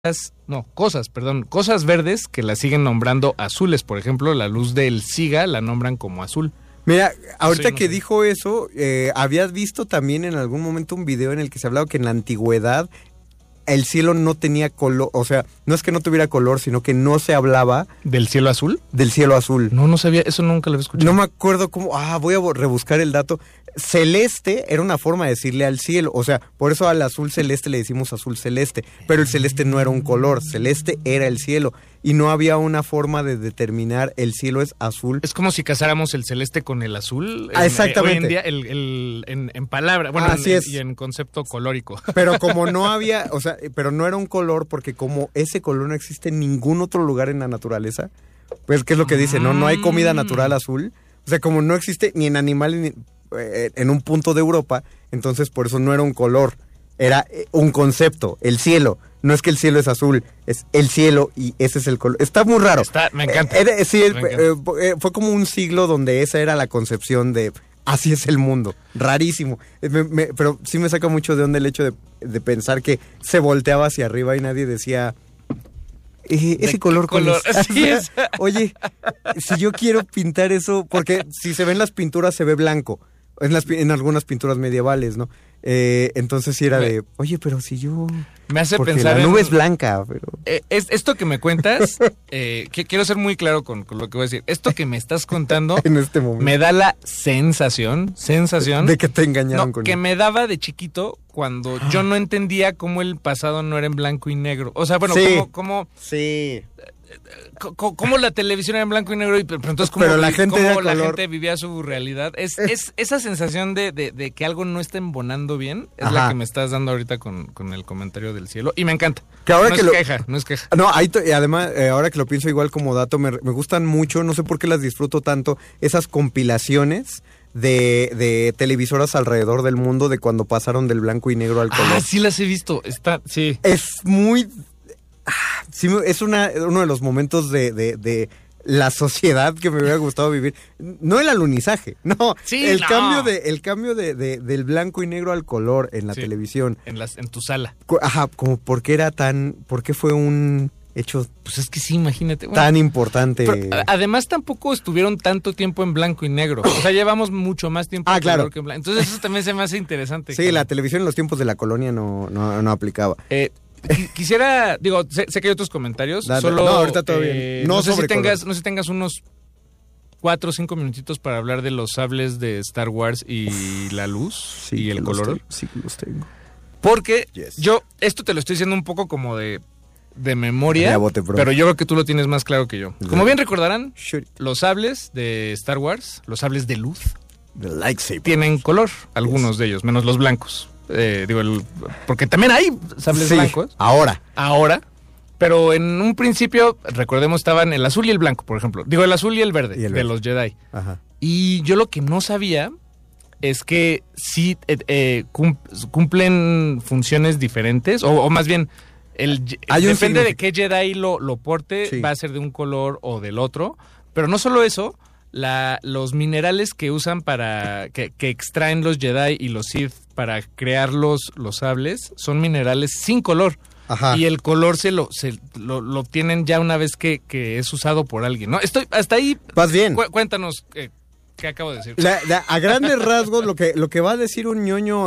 cosas verdes que las siguen nombrando azules. Por ejemplo, la luz del SIGA la nombran como azul. Mira, ahorita que dijo eso, habías visto también en algún momento un video en el que se hablaba que en la antigüedad el cielo no tenía color, o sea, no es que no tuviera color, sino que no se hablaba... ¿Del cielo azul? Del cielo azul. No sabía, eso nunca lo había escuchado. No me acuerdo cómo, voy a rebuscar el dato. Celeste era una forma de decirle al cielo, o sea, por eso al azul celeste le decimos azul celeste, pero el celeste no era un color, celeste era el cielo, y no había una forma de determinar el cielo es azul. Es como si casáramos el celeste con el azul. Exactamente. Hoy en día, en palabra, bueno, así es. Y en concepto colórico. Pero como no había, o sea, pero no era un color, porque como ese color no existe en ningún otro lugar en la naturaleza, pues, ¿qué es lo que dice? No hay comida natural azul, o sea, como no existe ni en animales ni en un punto de Europa, entonces por eso no era un color, era un concepto, el cielo. No es que el cielo es azul, es el cielo y ese es el color. Está muy raro. Me encanta. Fue como un siglo donde esa era la concepción de así es el mundo. Rarísimo. Pero sí me saca mucho de onda el hecho de pensar que se volteaba hacia arriba y nadie decía... ese color. Así es. Oye, si yo quiero pintar eso, porque si se ven las pinturas se ve blanco, en algunas pinturas medievales, ¿no? Entonces sí era de, oye, pero si yo... Me hace porque pensar la nube es blanca, pero... Esto que me cuentas, quiero ser muy claro con lo que voy a decir. Esto que me estás contando en este momento me da la sensación de que te engañaron con que él. me daba de chiquito cuando yo no entendía cómo el pasado no era en blanco y negro. O sea, bueno, sí. cómo sí. Cómo la televisión era en blanco y negro y pero entonces pero la gente vivía su realidad. Es esa sensación de que algo no está embonando bien es Ajá. la que me estás dando ahorita con el comentario del cielo y me encanta. Que ahora No es queja. No, además, ahora que lo pienso igual como dato, me gustan mucho, no sé por qué las disfruto tanto, esas compilaciones de televisoras alrededor del mundo de cuando pasaron del blanco y negro al color. Sí las he visto. Sí. Es muy... Sí, es uno de los momentos de la sociedad que me hubiera gustado vivir. No el alunizaje, no. Sí, el cambio del blanco y negro al color en la televisión. En tu sala. Ajá, como por qué fue un hecho... Pues es que sí, imagínate. Tan importante. Pero, además tampoco estuvieron tanto tiempo en blanco y negro. O sea, llevamos mucho más tiempo en claro. color que en blanco. Entonces eso también se me hace interesante. Sí, la televisión en los tiempos de la colonia no aplicaba. Quisiera, sé que hay otros comentarios. Solo, no, ahorita todo bien. No sé si tengas unos 4 o 5 minutitos para hablar de los sables de Star Wars y la luz y el color. Sí, los tengo. Porque yo, esto te lo estoy diciendo un poco como de memoria, pero yo creo que tú lo tienes más claro que yo. Como bien recordarán, los sables de Star Wars, los sables de luz, tienen color, algunos de ellos, menos los blancos. Porque también hay sables blancos. Ahora. Pero en un principio, recordemos, estaban el azul y el blanco, por ejemplo. El azul y el verde de los Jedi. Ajá. Y yo lo que no sabía es que sí cumplen funciones diferentes, o más bien, depende de qué Jedi lo porte, va a ser de un color o del otro. Pero no solo eso, los minerales que usan para que extraen los Jedi y los Sith para crear los sables son minerales sin color. Ajá. Y el color se lo obtienen ya una vez que es usado por alguien, ¿no? Hasta ahí. Vas bien. Cuéntanos qué acabo de decir. A grandes rasgos lo que va a decir un ñoño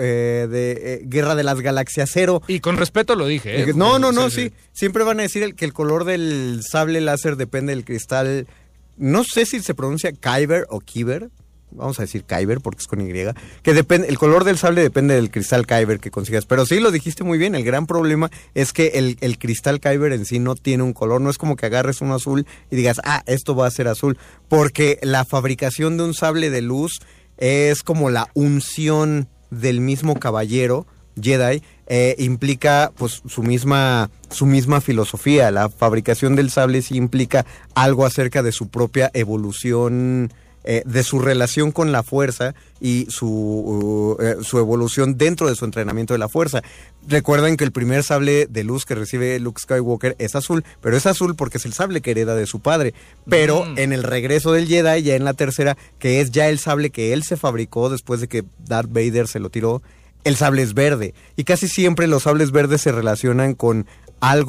de Guerra de las Galaxias 0. Y con respeto lo dije. Sí. Siempre van a decir que el color del sable láser depende del cristal. No sé si se pronuncia Kyber o Kyber. Vamos a decir Kyber porque es con Y. Que depende, el color del sable depende del cristal Kyber que consigas. Pero sí, lo dijiste muy bien. El gran problema es que el cristal Kyber en sí no tiene un color. No es como que agarres un azul y digas, esto va a ser azul. Porque la fabricación de un sable de luz es como la unción del mismo caballero Jedi. Implica pues su misma filosofía. La fabricación del sable sí implica algo acerca de su propia evolución, de su relación con la fuerza y su evolución dentro de su entrenamiento de la fuerza. Recuerden que el primer sable de luz que recibe Luke Skywalker es azul, pero es azul porque es el sable que hereda de su padre. Pero en el regreso del Jedi, ya en la tercera, que es ya el sable que él se fabricó después de que Darth Vader se lo tiró, el sable es verde. Y casi siempre los sables verdes se relacionan con algo